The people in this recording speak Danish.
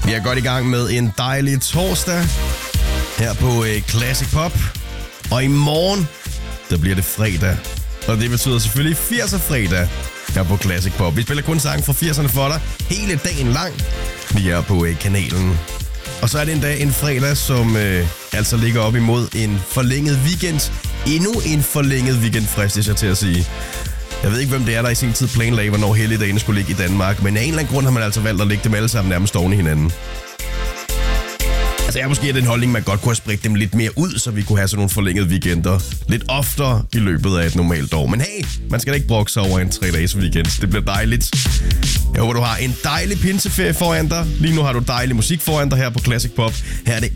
Vi er godt i gang med en dejlig torsdag her på Classic Pop. Og i morgen, der bliver det fredag. Og det betyder selvfølgelig 80'er fredag her på Classic Pop. Vi spiller kun sange fra 80'erne for dig hele dagen lang. Vi er på kanalen. Og så er det en dag, en fredag, som altså ligger op imod en forlænget weekend. Endnu en forlænget weekend, fristes jeg til at sige. Jeg ved ikke, hvem det er, der i sin tid planlagde, hvornår helligdagene skulle ligge i Danmark. Men af en eller anden grund har man altså valgt at lægge dem alle sammen nærmest oven i hinanden. Altså jeg måske den holdning, man godt kunne have spredt dem lidt mere ud, så vi kunne have sådan nogle forlængede weekender lidt oftere i løbet af et normalt år. Men hey, man skal da ikke brokke sig over en 3-dages weekend. Det bliver dejligt. Jeg håber, du har en dejlig pinseferie foran dig. Lige nu har du dejlig musik foran dig her på Classic Pop. Her er det